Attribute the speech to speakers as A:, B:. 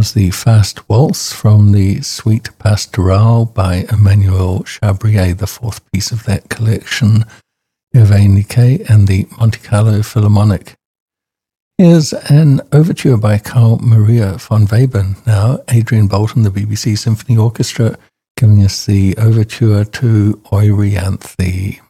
A: was the Fast Waltz from the Suite Pastorale by Emmanuel Chabrier, the fourth piece of that collection, Hervé Niquet and the Monte Carlo Philharmonic. Here's an overture by Carl Maria von Webern. Now, Adrian Bolton, the BBC Symphony Orchestra, giving us the overture to Euryanthe.